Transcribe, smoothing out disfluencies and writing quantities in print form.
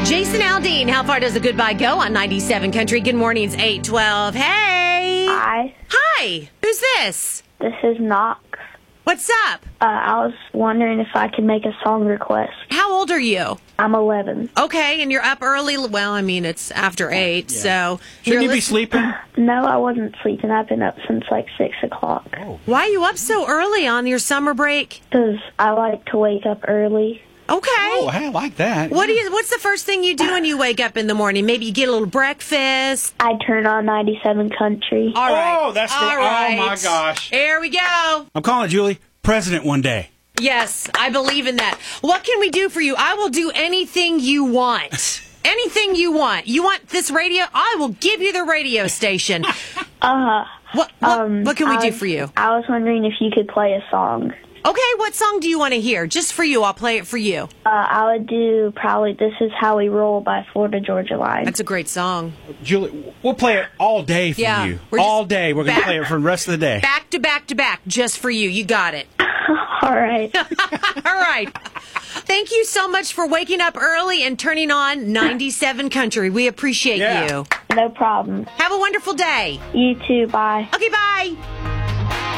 Jason Aldean, how far does the goodbye go on 97 Country? Good morning, it's 8:12. Hey! Hi, Hi! Who's this? this is Knox. What's up? I was wondering if I could make a song request. How old are you? I'm 11. Okay, and you're up early. Well, I mean, it's after 8, so... Shouldn't you be lis- sleeping? No, I wasn't sleeping. I've been up since like 6 o'clock. Why are you up so early on your summer break? Because I like to wake up early. Okay. Oh, I like that. What's the first thing you do when you wake up in the morning? Maybe you get a little breakfast. I turn on 97 Country. All right. Oh, that's All right. Oh, my gosh. Here we go. I'm calling Julie president one day. Yes, I believe in that. What can we do for you? I will do anything you want. Anything you want. You want this radio? I will give you the radio station. What can we do for you? I was wondering if you could play a song. Okay, what song do you want to hear? Just for you, I'll play it for you. I would do probably This Is How We Roll by Florida Georgia Line. That's a great song. Julie, we'll play it all day for you. we're All just day. We're going to play it for the rest of the day. Back to back to back, just for you. You got it. All right. All right. Thank you so much for waking up early and turning on 97 Country. We appreciate you. No problem. Have a wonderful day. You too. Bye. Okay, bye.